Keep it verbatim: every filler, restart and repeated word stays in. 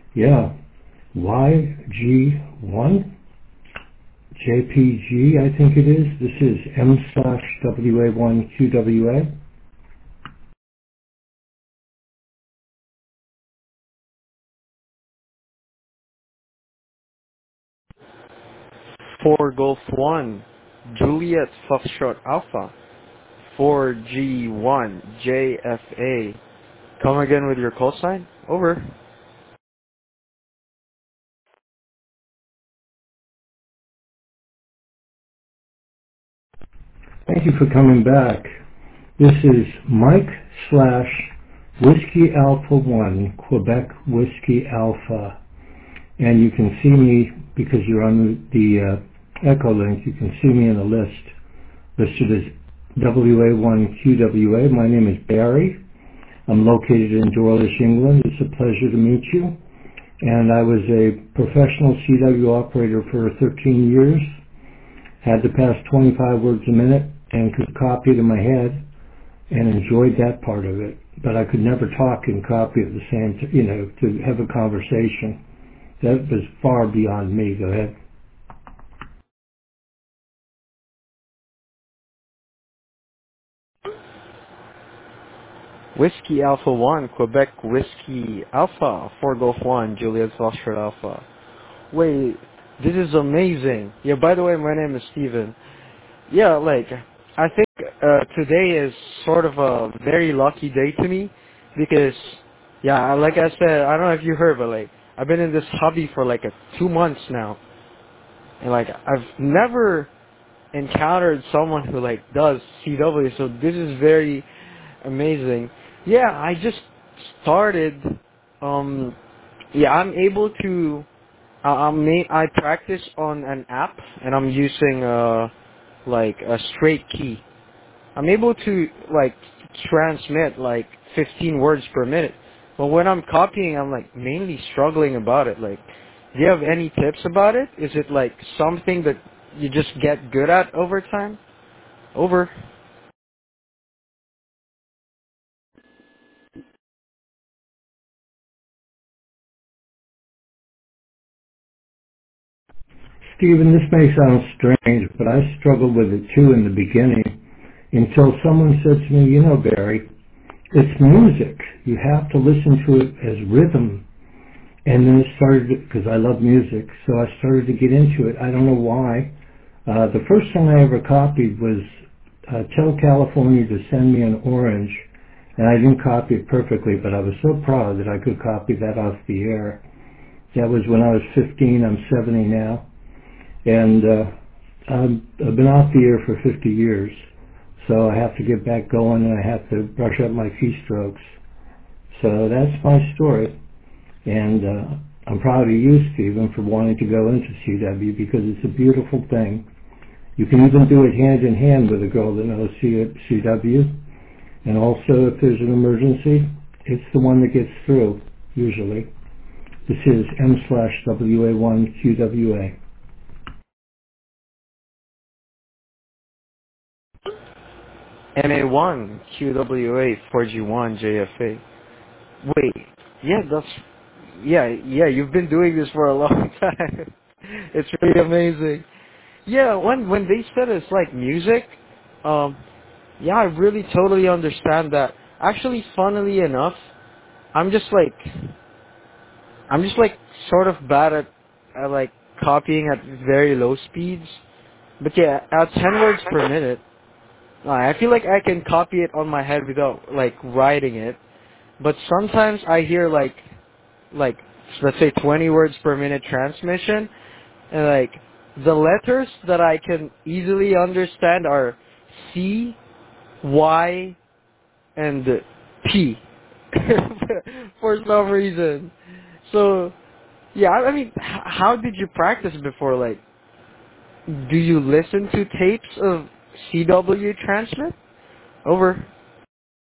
Yeah, Y G one, J P G, I think it is. This is M slash W A one Q W A. four Golf one, Juliet Foxtrot Alpha, four G one, J F A. Come again with your call sign? Over. Thank you for coming back. This is Mike slash Whiskey Alpha one, Quebec Whiskey Alpha. And you can see me, because you're on the uh, Echo link, you can see me in the list, listed as W A one Q W A. My name is Barry. I'm located in Dawlish, England. It's a pleasure to meet you. And I was a professional C W operator for thirteen years, had to pass twenty-five words a minute and could copy it in my head and enjoyed that part of it. But I could never talk and copy at the same time, you know, to have a conversation. That was far beyond me. Go ahead. Whiskey Alpha one, Quebec Whiskey Alpha, four Golf one, Juliet Foxtrot Alpha. Wait, this is amazing. Yeah, by the way, my name is Steven. Yeah, like, I think uh, today is sort of a very lucky day to me because, yeah, like I said, I don't know if you heard, but like, I've been in this hobby for like a two months now. And like, I've never encountered someone who like does C W, so this is very amazing. Yeah, I just started, um, yeah, I'm able to, uh, I ma- I practice on an app and I'm using, uh, like a straight key. I'm able to like transmit like fifteen words per minute. But when I'm copying, I'm like mainly struggling about it. Like, do you have any tips about it? Is it like something that you just get good at over time? Over. Stephen, this may sound strange, but I struggled with it too in the beginning until someone said to me, you know, Barry, it's music. You have to listen to it as rhythm. And then it started, because I love music, so I started to get into it. I don't know why. Uh, the first song I ever copied was uh, Tell California to Send Me an Orange, and I didn't copy it perfectly, but I was so proud that I could copy that off the air. That was when I was fifteen. I'm seventy now, and uh, I'm, I've been off the air for fifty years, so I have to get back going, and I have to brush up my keystrokes. So that's my story. And uh, I'm proud of you, Stephen, for wanting to go into C W because it's a beautiful thing. You can even do it hand in hand with a girl that knows C W. And also, if there's an emergency, it's the one that gets through, usually. This is M slash W A one Q W A. M A one, Q W A, four G one, J F A. Wait, yeah, that's, yeah, yeah, you've been doing this for a long time. It's really amazing. Yeah, when when they said it's like music, um, yeah, I really totally understand that. Actually, funnily enough, I'm just like, I'm just like sort of bad at, at like copying at very low speeds. But yeah, at ten words per minute, uh, I feel like I can copy it on my head without like writing it. But sometimes I hear like, like let's say twenty words per minute transmission, and like the letters that I can easily understand are C, Y, and P for some reason. So yeah, I I mean, h- how did you practice before? Like, do you listen to tapes of C W transmit? Over.